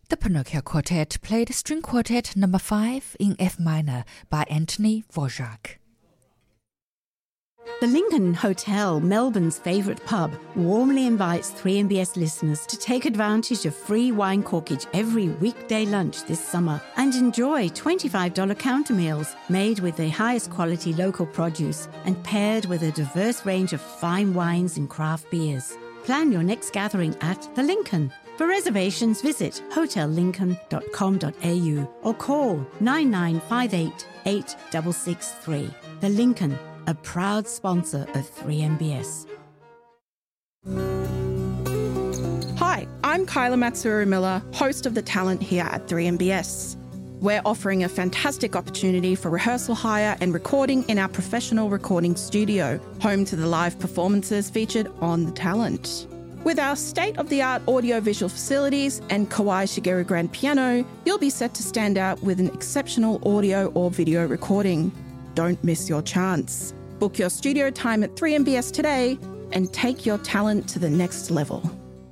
The Pinocchio Quartet played String Quartet No. 5 in F minor by Anthony Dvorak. The Lincoln Hotel, Melbourne's favourite pub, warmly invites 3MBS listeners to take advantage of free wine corkage every weekday lunch this summer and enjoy $25 counter meals made with the highest quality local produce and paired with a diverse range of fine wines and craft beers. Plan your next gathering at The Lincoln. For reservations, visit hotellincoln.com.au or call 9958 8663. The Lincoln, a proud sponsor of 3MBS. Hi, I'm Kyla Matsuru-Miller, host of The Talent here at 3MBS. We're offering a fantastic opportunity for rehearsal hire and recording in our professional recording studio, home to the live performances featured on The Talent. With our state-of-the-art audio-visual facilities and Kawai Shigeru grand piano, you'll be set to stand out with an exceptional audio or video recording. Don't miss your chance. Book your studio time at 3MBS today and take your talent to the next level.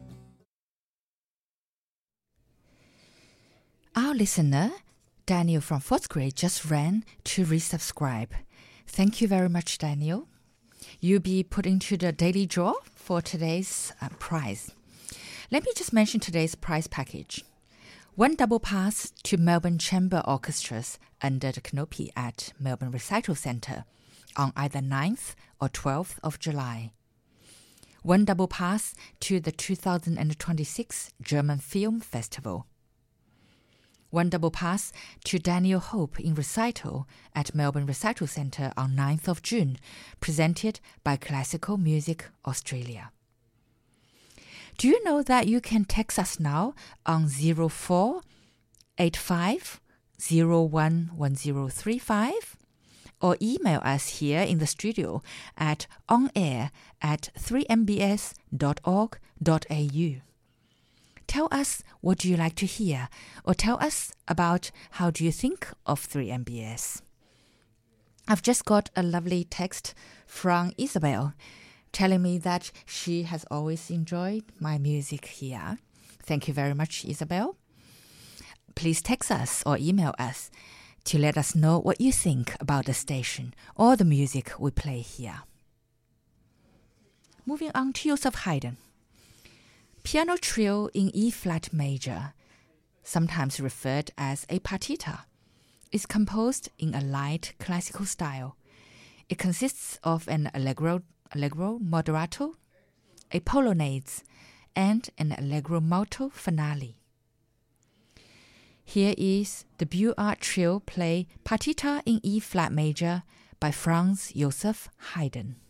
Our listener, Daniel from 4th grade, just ran to resubscribe. Thank you very much, Daniel. You'll be put into the daily draw for today's prize. Let me just mention today's prize package. 1 double pass to Melbourne Chamber Orchestras under the canopy at Melbourne Recital Centre on either 9th or 12th of July. 1 double pass to the 2026 German Film Festival. 1 double pass to Daniel Hope in recital at Melbourne Recital Centre on 9th of June, presented by Classical Music Australia. Do you know that you can text us now on 0485 011035 or email us here in the studio at onair@3mbs.org.au. Tell us what do you like to hear, or tell us about how do you think of 3MBS. I've just got a lovely text from Isabel telling me that she has always enjoyed my music here. Thank you very much, Isabel. Please text us or email us to let us know what you think about the station or the music we play here. Moving on to Joseph Haydn. Piano Trio in E-flat major, sometimes referred as a partita, is composed in a light classical style. It consists of an allegro moderato, a polonaise, and an allegro molto finale. Here is the Beaux-Arts Trio play Partita in E-flat major by Franz Joseph Haydn.